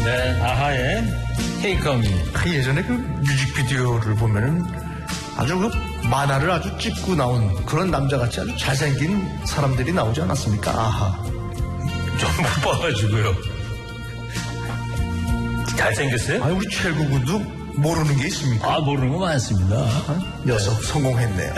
네, 아하의 Take On Me. 예전에 그 뮤직비디오를 보면은 아주 그 만화를 아주 찍고 나온 그런 남자같이 아주 잘생긴 사람들이 나오지 않았습니까? 아하. 좀 못 봐가지고요. 잘생겼어요? 아니, 우리 최국은도 모르는 게 있습니까? 아, 모르는 거 많습니다. 녀석 성공했네요.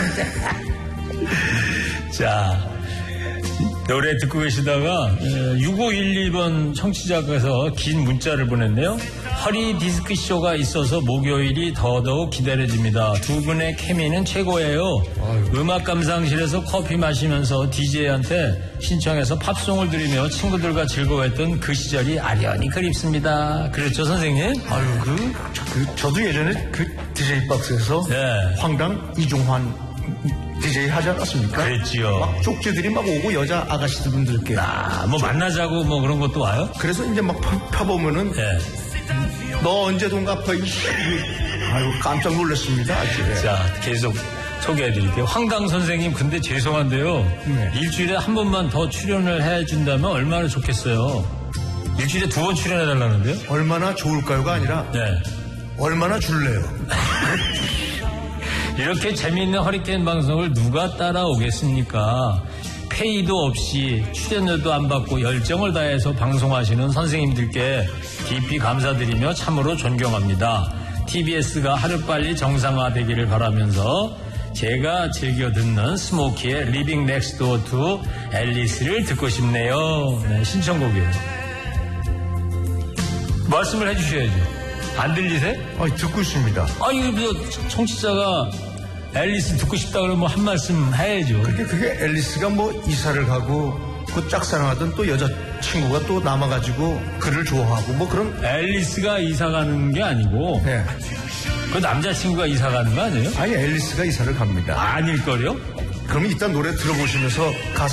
자, 노래 듣고 계시다가 6512번 청취자께서 긴 문자를 보냈네요. 허리 디스크 쇼가 있어서 목요일이 더더욱 기다려집니다. 두 분의 케미는 최고예요. 음악 감상실에서 커피 마시면서 DJ한테 신청해서 팝송을 들으며 친구들과 즐거워했던 그 시절이 아련히 그립습니다. 그렇죠, 선생님? 아유, 저도 예전에 그 DJ 박스에서 네. 황당 이종환 DJ 하지 않았습니까? 그랬지요. 막 쪽지들이 막 오고 여자 아가씨들 분들께. 뭐 만나자고 뭐 그런 것도 와요? 그래서 이제 막 펴보면은 네. 너 언제 돈 갚아? 아유, 깜짝 놀랐습니다. 아주. 자, 계속 소개해드릴게요. 황당 선생님, 근데 죄송한데요. 네. 일주일에 한 번만 더 출연을 해준다면 얼마나 좋겠어요. 일주일에 2번 출연해달라는데요? 얼마나 좋을까요가 아니라 네. 얼마나 줄래요? 이렇게 재미있는 허리케인 방송을 누가 따라오겠습니까? 페이도 없이 출연료도 안 받고 열정을 다해서 방송하시는 선생님들께 깊이 감사드리며 참으로 존경합니다. TBS가 하루빨리 정상화되기를 바라면서 제가 즐겨 듣는 스모키의 Living Next Door to 앨리스를 듣고 싶네요. 네, 신청곡이에요. 말씀을 해주셔야죠. 안 들리세요? 아니, 듣고 있습니다. 아니, 청취자가 앨리스 듣고 싶다 그러면 한 말씀 해야죠. 그게 앨리스가 뭐 이사를 가고 그 짝사랑하던 또 여자친구가 또 남아가지고 그를 좋아하고 뭐 그런. 앨리스가 이사 가는 게 아니고 네. 그 남자친구가 이사 가는 거 아니에요? 아니, 앨리스가 이사를 갑니다. 아닐걸요? 그럼 일단 노래 들어보시면서 가사